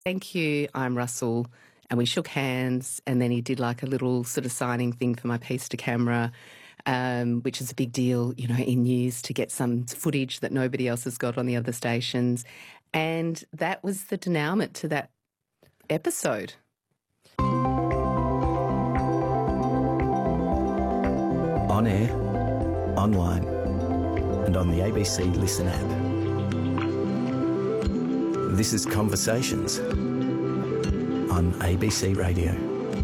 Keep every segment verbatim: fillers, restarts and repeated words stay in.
Thank you, I'm Russell. And we shook hands, and then he did like a little sort of signing thing for my piece to camera, um, which is a big deal, you know, in news to get some footage that nobody else has got on the other stations. And that was the denouement to that episode. On air, online, and on the A B C Listen app. This is Conversations on A B C Radio.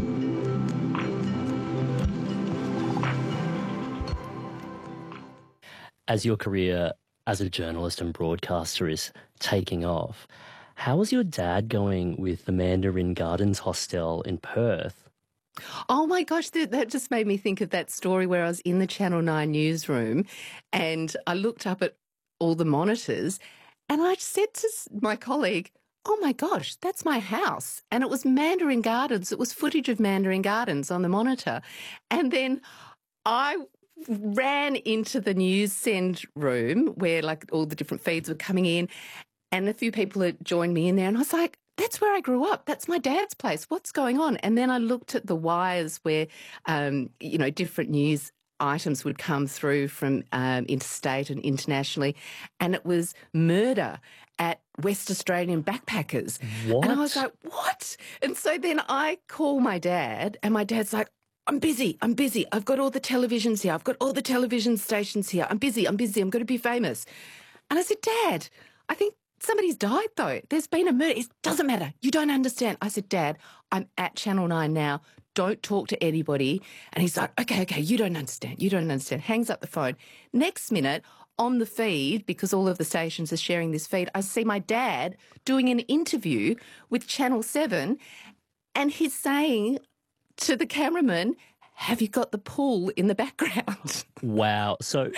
As your career as a journalist and broadcaster is taking off, how is your dad going with the Mandarin Gardens hostel in Perth? Oh my gosh, that, that just made me think of that story where I was in the Channel nine newsroom and I looked up at all the monitors and I said to my colleague, oh my gosh, that's my house. And it was Mandarin Gardens. It was footage of Mandarin Gardens on the monitor. And then I ran into the news send room where like all the different feeds were coming in and a few people had joined me in there and I was like, that's where I grew up. That's my dad's place. What's going on? And then I looked at the wires where, um, you know, different news items would come through from um, interstate and internationally, and it was murder at West Australian backpackers. What? And I was like, what? And so then I call my dad, and my dad's like, I'm busy, I'm busy. I've got all the televisions here. I've got all the television stations here. I'm busy, I'm busy. I'm going to be famous. And I said, Dad, I think somebody's died though. There's been a murder. It doesn't matter. You don't understand. I said, Dad, I'm at Channel nine now. Don't talk to anybody. And he's like, okay, okay, you don't understand. You don't understand. Hangs up the phone. Next minute, on the feed, because all of the stations are sharing this feed, I see my dad doing an interview with Channel seven and he's saying to the cameraman, have you got the pool in the background? Wow. So...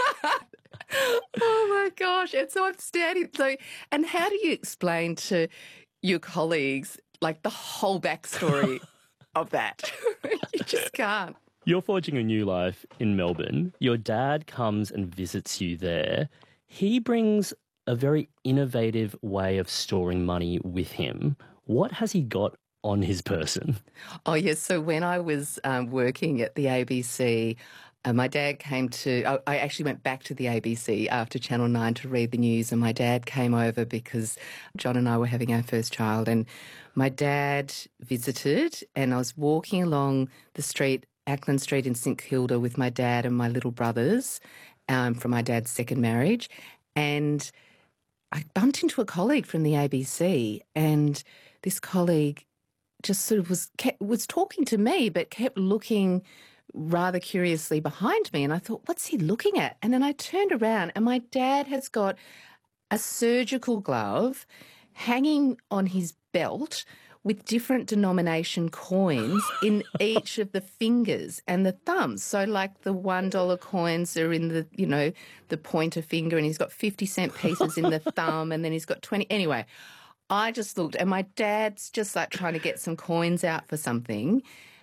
Oh my gosh. And so I'm standing, so, and how do you explain to your colleagues, like the whole backstory of that? You just can't. You're forging a new life in Melbourne. Your dad comes and visits you there. He brings a very innovative way of storing money with him. What has he got on his person? Oh, yes. So when I was um, working at the A B C, Uh, my dad came to, I, I actually went back to the A B C after Channel nine to read the news, and my dad came over because John and I were having our first child, and my dad visited, and I was walking along the street, Ackland Street in St Kilda, with my dad and my little brothers um, from my dad's second marriage, and I bumped into a colleague from the A B C, and this colleague just sort of was kept, was talking to me but kept looking rather curiously behind me, and I thought, what's he looking at? And then I turned around and my dad has got a surgical glove hanging on his belt with different denomination coins in each of the fingers and the thumbs. So like the one dollar coins are in the, you know, the pointer finger, and he's got fifty cent pieces in the thumb, and then he's got twenty. Anyway, I just looked, and my dad's just like trying to get some coins out for something.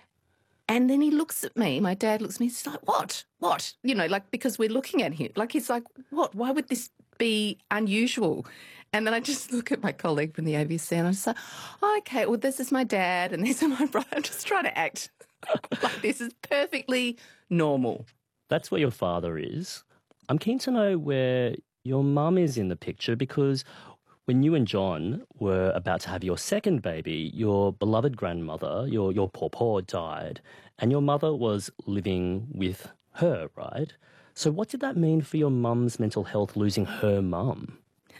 And then he looks at me, my dad looks at me, he's like, what? What? You know, like, because we're looking at him. Like, he's like, what? Why would this be unusual? And then I just look at my colleague from the A B C and I just like, oh, okay, well, this is my dad and this is my brother. I'm just trying to act like this is perfectly normal. That's where your father is. I'm keen to know where your mum is in the picture, because when you and John were about to have your second baby, your beloved grandmother, your your pawpaw, died, and your mother was living with her, right? So what did that mean for your mum's mental health, losing her mum?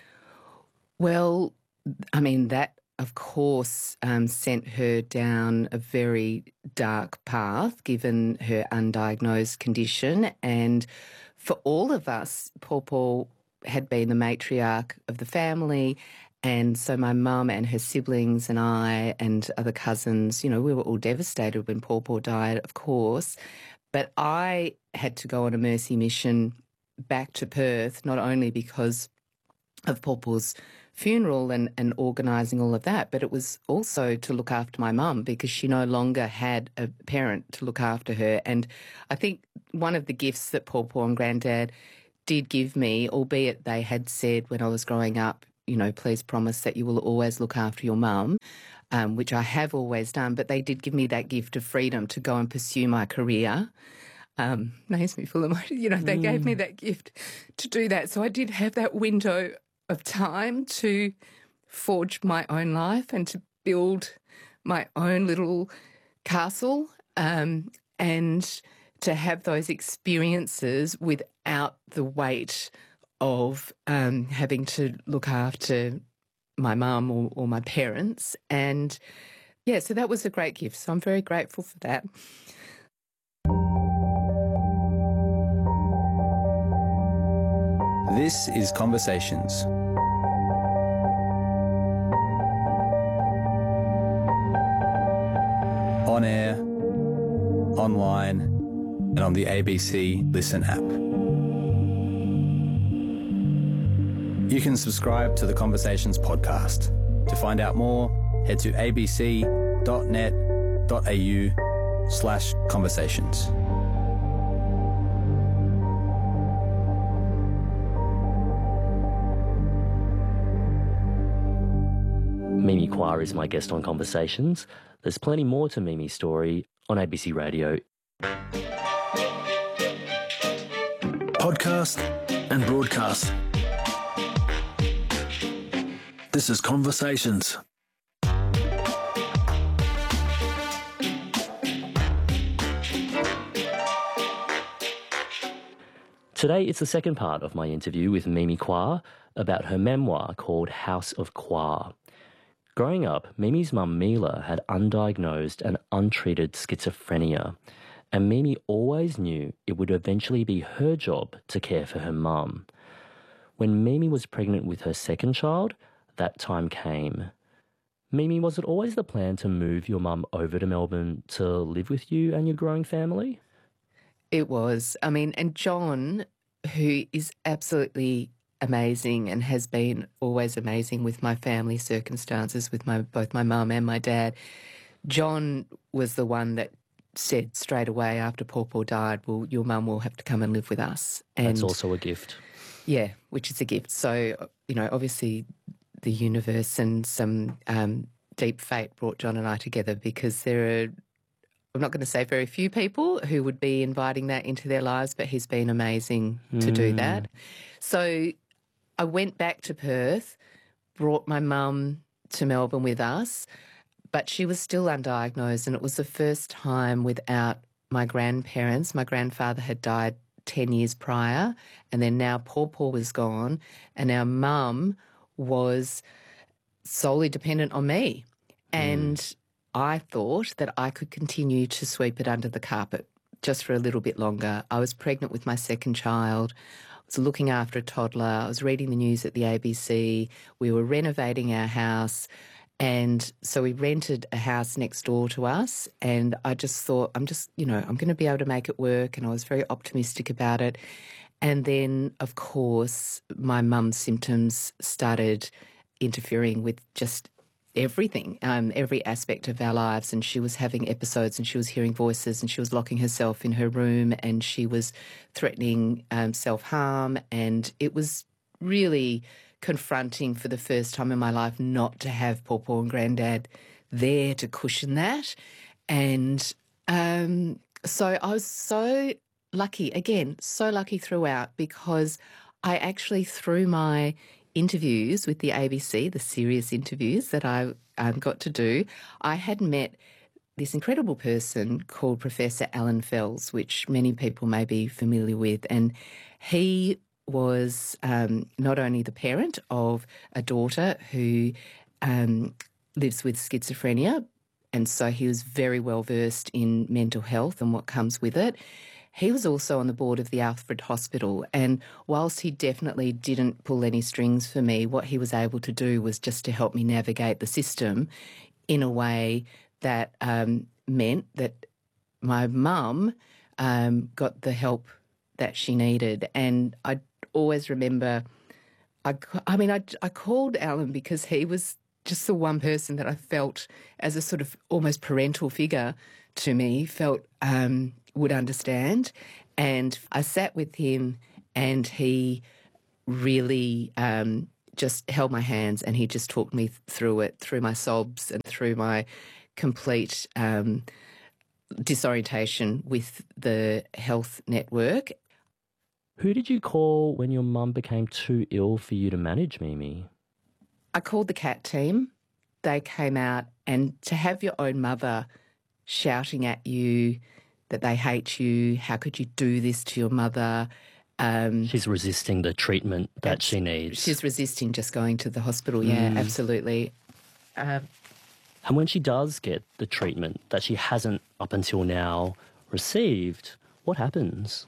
Well, I mean, that, of course, um, sent her down a very dark path, given her undiagnosed condition. And for all of us, Pawpaw had been the matriarch of the family, and so my mum and her siblings and I and other cousins, you know, we were all devastated when Pawpaw died, of course. But I had to go on a mercy mission back to Perth, not only because of Pawpaw's funeral and, and organising all of that, but it was also to look after my mum, because she no longer had a parent to look after her. And I think one of the gifts that Pawpaw and Granddad did give me, albeit they had said when I was growing up, you know, please promise that you will always look after your mum, um, which I have always done. But they did give me that gift of freedom to go and pursue my career. Um, makes me feel emotional. You know, they mm. gave me that gift to do that. So I did have that window of time to forge my own life and to build my own little castle, um, and to have those experiences without the weight of um, having to look after my mum or, or my parents. And, yeah, so that was a great gift. So I'm very grateful for that. This is Conversations. On air, online, and on the A B C Listen app. You can subscribe to the Conversations podcast. To find out more, head to abc.net.au slash conversations. Mimi Kwa is my guest on Conversations. There's plenty more to Mimi's story on A B C Radio. Podcast and broadcast. This is Conversations. Today, it's the second part of my interview with Mimi Kwa about her memoir called House of Kwa. Growing up, Mimi's mum Mila had undiagnosed and untreated schizophrenia, and Mimi always knew it would eventually be her job to care for her mum. When Mimi was pregnant with her second child, that time came. Mimi, was it always the plan to move your mum over to Melbourne to live with you and your growing family? It was. I mean, and John, who is absolutely amazing and has been always amazing with my family circumstances, with my both my mum and my dad, John was the one that said straight away after Paw Paw died, well, your mum will have to come and live with us. And that's also a gift. Yeah, which is a gift. So, you know, obviously the universe and some um, deep fate brought John and I together, because there are, I'm not going to say very few people who would be inviting that into their lives, but he's been amazing to Mm. do that. So I went back to Perth, brought my mum to Melbourne with us, but she was still undiagnosed, and it was the first time without my grandparents. My grandfather had died ten years prior, and then now Paw Paw was gone, and our mum was solely dependent on me. And mm. I thought that I could continue to sweep it under the carpet just for a little bit longer. I was pregnant with my second child. I was looking after a toddler. I was reading the news at the A B C. We were renovating our house. And so we rented a house next door to us. And I just thought, I'm just, you know, I'm going to be able to make it work. And I was very optimistic about it. And then, of course, my mum's symptoms started interfering with just everything, um, every aspect of our lives. And she was having episodes, and she was hearing voices, and she was locking herself in her room, and she was threatening um, self-harm. And it was really confronting for the first time in my life not to have Paw Paw and Grandad there to cushion that. And um, so I was so lucky, again, so lucky throughout, because I actually, through my interviews with the A B C, the serious interviews that I um, got to do, I had met this incredible person called Professor Alan Fells, which many people may be familiar with. And he was um, not only the parent of a daughter who um, lives with schizophrenia, and so he was very well versed in mental health and what comes with it. He was also on the board of the Alfred Hospital, and whilst he definitely didn't pull any strings for me, what he was able to do was just to help me navigate the system in a way that um, meant that my mum um, got the help that she needed. And I always remember, I, I mean, I, I called Alan because he was just the one person that I felt as a sort of almost parental figure to me, felt um, would understand. And I sat with him, and he really um, just held my hands and he just talked me through it, through my sobs and through my complete um, disorientation with the health network. Who did you call when your mum became too ill for you to manage, Mimi? I called the C A T team. They came out, and to have your own mother shouting at you that they hate you, how could you do this to your mother? Um, she's resisting the treatment that she needs. She's resisting just going to the hospital, yeah, mm. absolutely. Um, and when she does get the treatment that she hasn't up until now received, what happens?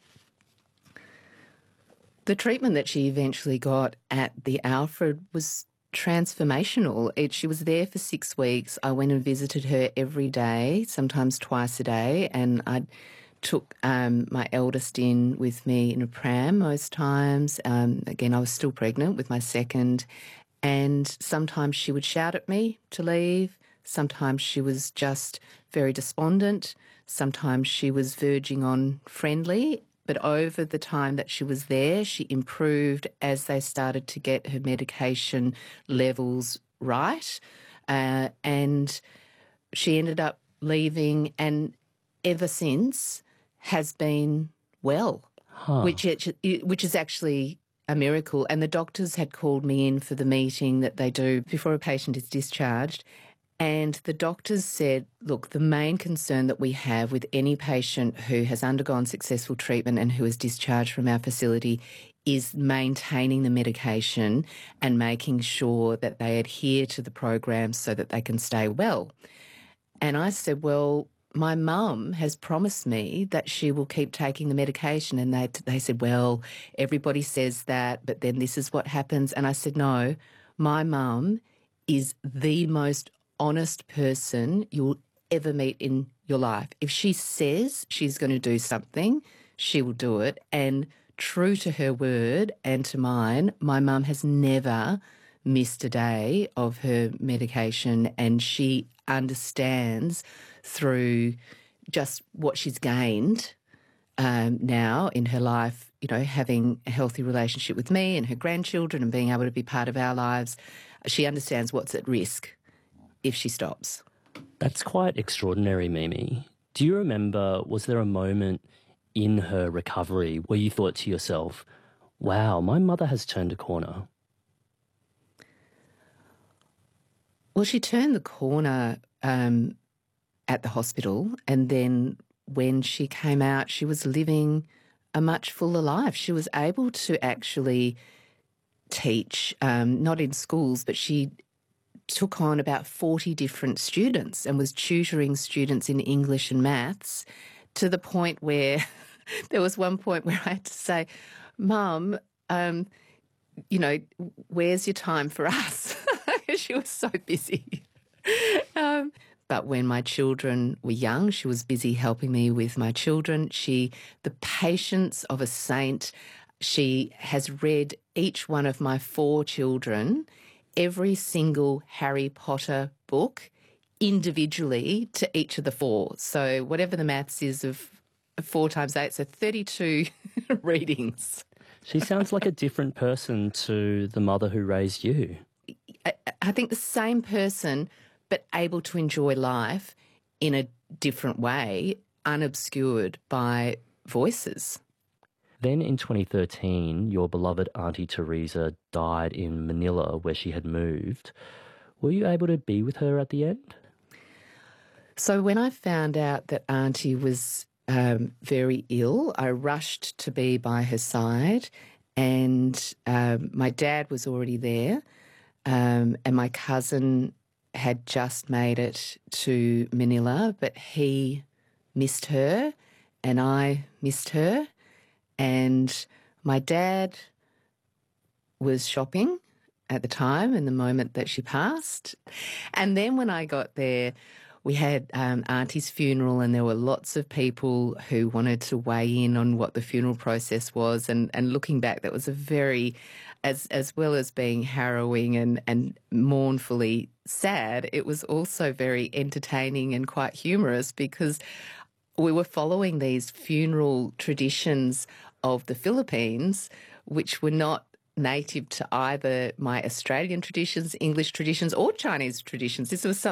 The treatment that she eventually got at the Alfred was transformational. It, she was there for six weeks. I went and visited her every day, sometimes twice a day, and I took um, my eldest in with me in a pram most times. Um, again, I was still pregnant with my second, and sometimes she would shout at me to leave. Sometimes she was just very despondent. Sometimes she was verging on friendly. But over the time that she was there, she improved as they started to get her medication levels right. Uh, and she ended up leaving and ever since has been well, huh. which, which is actually a miracle. And the doctors had called me in for the meeting that they do before a patient is discharged. And the doctors said, look, the main concern that we have with any patient who has undergone successful treatment and who is discharged from our facility is maintaining the medication and making sure that they adhere to the program so that they can stay well. And I said, well, my mum has promised me that she will keep taking the medication. And they, they said, well, everybody says that, but then this is what happens. And I said, no, my mum is the most honest person you'll ever meet in your life. If she says she's going to do something, she will do it. And true to her word and to mine, my mum has never missed a day of her medication, and she understands through just what she's gained um, now in her life, you know, having a healthy relationship with me and her grandchildren and being able to be part of our lives. She understands what's at risk if she stops. That's quite extraordinary, Mimi. Do you remember, was there a moment in her recovery where you thought to yourself, wow, my mother has turned a corner? Well, she turned the corner um, at the hospital, and then when she came out, she was living a much fuller life. She was able to actually teach, um, not in schools, but she took on about forty different students and was tutoring students in English and maths, to the point where there was one point where I had to say, Mum, um, you know, where's your time for us? She was so busy. um, but when my children were young, she was busy helping me with my children. She, the patience of a saint, she has read each one of my four children every single Harry Potter book individually to each of the four. So whatever the maths is of four times eight, so thirty-two readings. She sounds like a different person to the mother who raised you. I, I think the same person, but able to enjoy life in a different way, unobscured by voices. Then in twenty thirteen, your beloved Auntie Teresa died in Manila, where she had moved. Were you able to be with her at the end? So when I found out that Auntie was um, very ill, I rushed to be by her side, and um, my dad was already there, um, and my cousin had just made it to Manila, but he missed her and I missed her. And my dad was shopping at the time in the moment that she passed. And then when I got there, we had um, Auntie's funeral, and there were lots of people who wanted to weigh in on what the funeral process was. And, and looking back, that was a very, as as well as being harrowing and, and mournfully sad, it was also very entertaining and quite humorous, because we were following these funeral traditions of the Philippines, which were not native to either my Australian traditions, English traditions, or Chinese traditions. This was